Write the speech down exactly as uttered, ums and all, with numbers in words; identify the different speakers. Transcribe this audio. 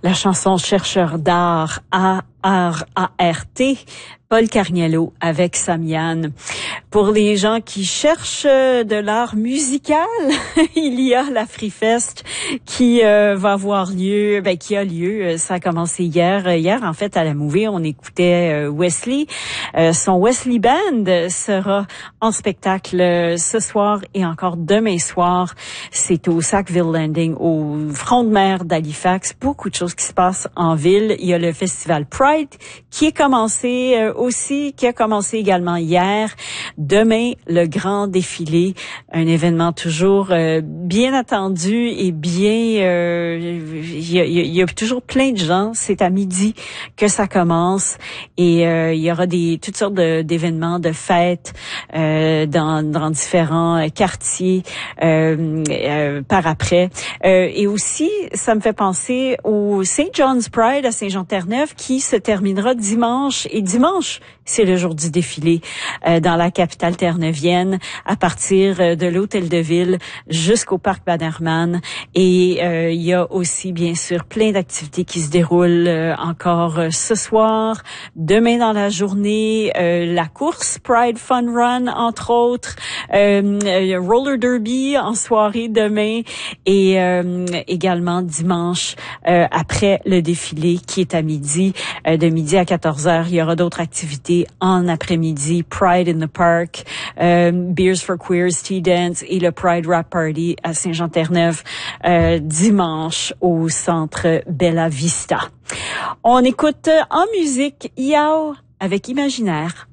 Speaker 1: La chanson Chercheur d'art, A R A R T, Paul Carniello avec Samian. Pour les gens qui cherchent de l'art musical, il y a la Freefest qui euh, va avoir lieu, ben qui a lieu. Ça a commencé hier. Hier, en fait, à la Mouvée, on écoutait euh, Wesley. Euh, son Wesley Band sera en spectacle euh, ce soir et encore demain soir. C'est au Sackville Landing, au front de mer d'Halifax. Beaucoup de choses qui se passent en ville. Il y a le festival Pride qui est commencé euh, aussi, qui a commencé également hier. Demain, le grand défilé, un événement toujours euh, bien attendu et bien... Euh, il, y a, il y a toujours plein de gens. C'est à midi que ça commence et euh, il y aura des toutes sortes de, d'événements, de fêtes euh, dans, dans différents quartiers euh, euh, par après. Euh, et aussi, ça me fait penser au Saint John's Pride à Saint-Jean-Terre-Neuve qui se terminera dimanche. Et dimanche, c'est le jour du défilé euh, dans la capitale terre-neuvienne à partir euh, de l'Hôtel de Ville jusqu'au Parc Bannerman. Et euh, il y a aussi, bien sûr, plein d'activités qui se déroulent euh, encore euh, ce soir. Demain dans la journée, euh, la course Pride Fun Run, entre autres. Euh, euh, roller Derby en soirée demain. Et euh, également dimanche, euh, après le défilé qui est à midi, euh, de midi à quatorze heures, il y aura d'autres activités en après-midi, Pride in the Park, euh, Beers for Queers, Tea Dance et le Pride Rap Party à Saint-Jean-Terre-Neuve euh, dimanche au centre Bella Vista. On écoute en musique Yao avec Imaginaire.